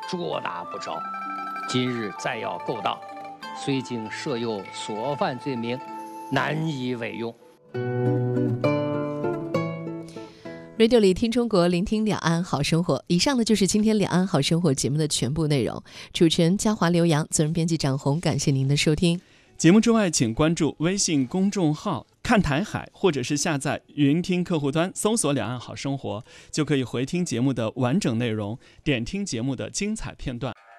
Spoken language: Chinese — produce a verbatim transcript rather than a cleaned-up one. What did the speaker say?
捉拿不着。今日再要勾当，虽经设有所犯罪名，难以为用。 Radio 里听中国，聆听两岸好生活。以上呢就是今天两岸好生活节目的全部内容。主持人嘉华、刘洋，责任编辑张红，感谢您的收听。 节目之外，请关注微信公众号看台海，或者是下载云听客户端，搜索两岸好生活，就可以回听节目的完整内容，点听节目的精彩片段。